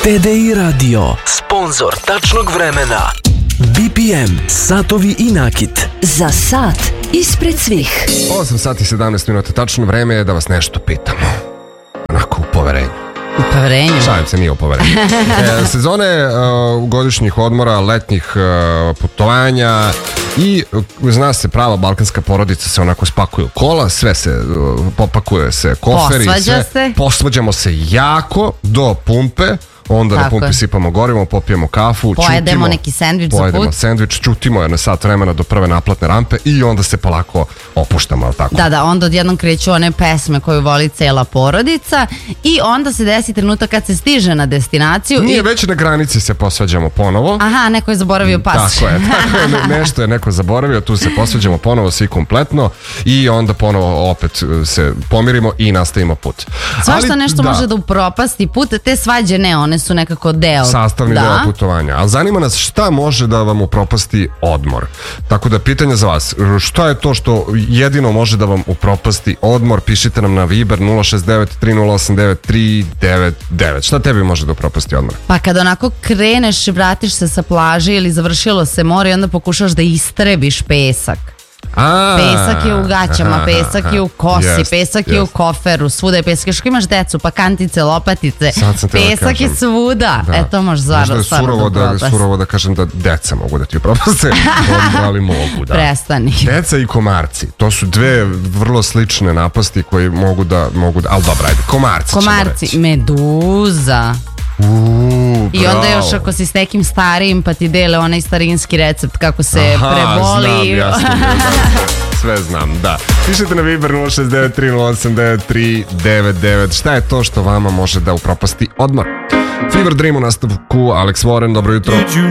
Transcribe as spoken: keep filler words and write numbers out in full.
T D I Radio, sponsor tačnog vremena. B P M, satovi i nakit. Za sat ispred svih. osam sati i sedamnaest minuta, tačno vreme je da vas nešto pitamo. Onako u poverenju. U poverenju? Šalim se, nije u poverenju. E, sezone uh, godišnjih odmora, letnjih uh, putovanja i zna se, prava balkanska porodica se onako spakuju kola, sve se, uh, popakuje se koferi. Posvađa sve, se. Posvađamo se jako do pumpe. Onda Tako na pumpi je. sipamo gorivo, popijemo kafu, Pojedemo ćutimo, neki sendvič za pojedemo put. sendvič, ćutimo jedno sat vremena do prve naplatne rampe i onda se polako opuštamo, ali tako? Da, da, onda odjednom kreću one pesme koju voli cela porodica i onda se desi trenutak kad se stiže na destinaciju. Nije, i... već na granici se posvađamo ponovo. Aha, neko je zaboravio pas. Tako je, tako je, ne- nešto je neko zaboravio, tu se posvađamo ponovo svi kompletno i onda ponovo opet se pomirimo i nastavimo put. Svašta Ali, nešto može da upropasti put, te svađe ne, one su nekako deo. Sastavni da. deo putovanja. Ali zanima nas šta može da vam upropasti odmor. Tako da pitanje za vas, šta je to što jedino može da vam upropasti odmor? Pišite nam na Viber nula šest devet tri nula osam devet tri devet devet. Šta tebi može da upropasti odmor? Pa kad onako kreneš i vratiš se sa plaže ili završilo se more i onda pokušaš da istrebiš pesak. A, Pesak je u gaćama, aha, pesak aha. je u kosi, Jest, pesak je u jest. koferu, svuda je pesak. Još ako imaš decu, pa kantice, lopatice, Sad sam teo da pesak je kažem. svuda. Da. E to može Možda stvarno je stvarno surovo da da, upropasti. surovo da kažem da deca mogu da ti upropaste, odmor, ali mogu, da. Prestani. Deca i komarci, to su dve vrlo slične napasti koji mogu da, mogu da, ali dobra, ajde, komarci, ćemo Komarci, reći. meduza. Uuu, I onda bravo. još ako si s nekim starijim pa ti dele onaj starinski recept kako se Aha, preboli. znam, jasno, da, sve znam, da. Pišite na Viber nula šest devet tri nula osam devet tri devet devet. Šta je to što vama može da upropasti odmor? Fever Dream u nastavku, Alex Warren, dobro jutro.